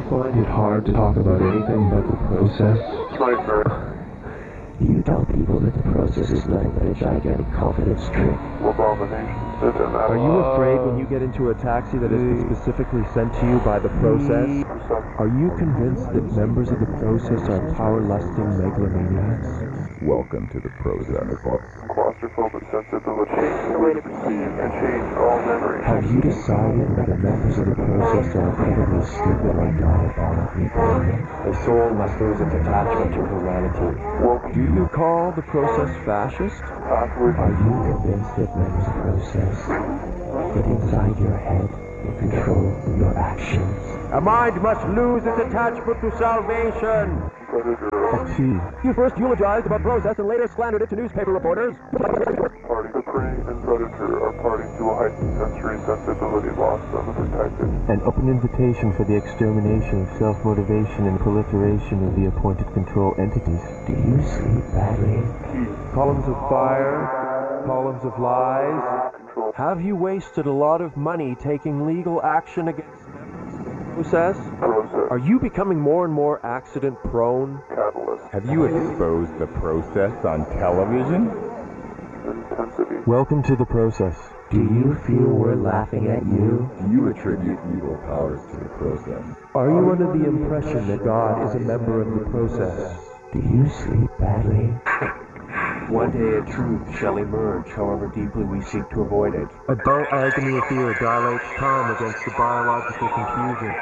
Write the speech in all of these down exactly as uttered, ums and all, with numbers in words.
find it hard to talk about anything but the process? Right, sir. You tell people that the process is nothing but a gigantic confidence trick. Abomination. Sit in that. Are you afraid when you get into a taxi that has been specifically sent to you by the process? Are you convinced that members of the process are power-lusting megalomaniacs? Welcome to the process. Claustrophobic sensibility. Change the way to perceive and change all memories. Have you decided whether members of the process are incredibly stupid or diabolically brilliant? The soul must lose its attachment to humanity. Welcome. Do you call the process fascist? Password. Are you convinced that members of the process get inside your head and control your actions? A mind must lose its attachment to salvation. Predator. Gee. You first eulogized about process and later slandered it to newspaper reporters. Party. The prey and predator are party to a heightened sensory sensibility lost unprotected. An open invitation for the extermination of self-motivation and proliferation of the appointed control entities. Do you sleep badly? Columns of fire, columns of lies. Control. Have you wasted a lot of money taking legal action against members of the process? Process. Are you becoming more and more accident-prone? Catalyst. Have you exposed the process on television? Intensity. Welcome to the process. Do you feel we're laughing at you? Do you attribute evil powers to the process? Are you under the impression that God is a member of the process? Do you sleep badly? One day a truth shall emerge, however deeply we seek to avoid it. A dull agony of fear dilates time against the biological confusion.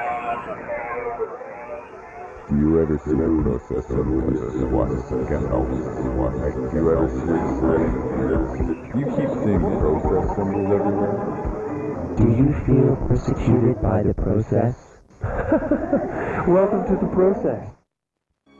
Do you ever see the process of this one second one? Like, do you ever see it? Do you keep seeing process symbols everywhere? Do you feel persecuted by the process? Welcome to the process.